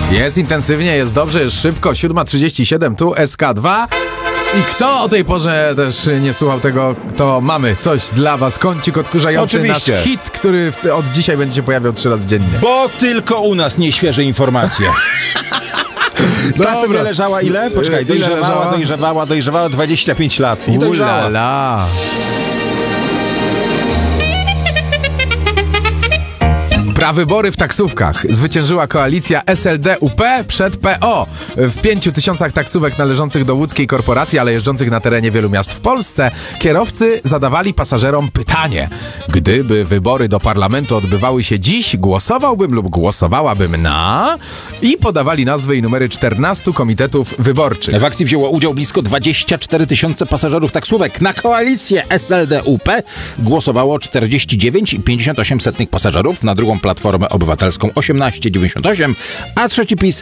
Jest intensywnie, jest dobrze, jest szybko. 7:37, tu SK2. I kto o tej porze też nie słuchał tego, to mamy coś dla was. Kącik odkurzający, Oczywiście. nasz hit, który od dzisiaj będzie się pojawiał 3 razy dziennie. Bo tylko u nas nieświeże informacje. Ta sobie leżała ile? Poczekaj, dojrzewała 25 lat. I dojrzała. Ulala. Prawybory w taksówkach. Zwyciężyła koalicja SLD-UP przed PO. W 5000 taksówek należących do łódzkiej korporacji, ale jeżdżących na terenie wielu miast w Polsce, kierowcy zadawali pasażerom pytanie: gdyby wybory do parlamentu odbywały się dziś, głosowałbym lub głosowałabym na... I podawali nazwy i numery 14 komitetów wyborczych. W akcji wzięło udział blisko 24 000 pasażerów taksówek. Na koalicję SLD-UP głosowało 49,58 pasażerów, na drugą Platformę Obywatelską 18,98, a trzeci PiS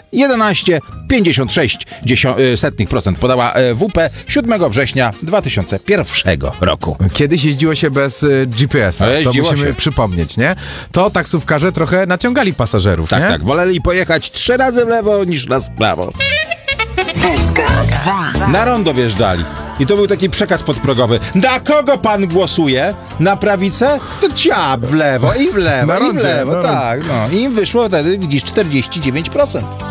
11,56% podała WP 7 września 2001 roku. Kiedyś jeździło się bez GPS-a, to musimy przypomnieć, nie? To taksówkarze trochę naciągali pasażerów, tak, nie? Tak, woleli pojechać 3 razy w lewo niż raz w prawo. SK2. Na rondo wjeżdżali. I to był taki przekaz podprogowy. Na kogo pan głosuje? Na prawicę? To ciap w lewo i w lewo, Na i w rondzie, lewo. na Tak, no. I im wyszło wtedy, widzisz, 49%.